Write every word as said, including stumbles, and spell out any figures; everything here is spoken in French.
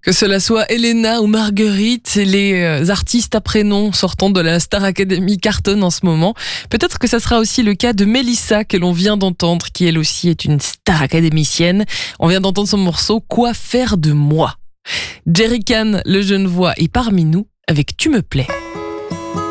Que cela soit Elena ou Marguerite, les euh, artistes à prénom sortant de la Star Academy cartonnent en ce moment. Peut-être que ça sera aussi le cas de Mélissa que l'on vient d'entendre, qui elle aussi est une star académicienne. On vient d'entendre son morceau « Quoi faire de moi ?» Jerrycan, le Genevois, est parmi nous avec « Tu me plais ».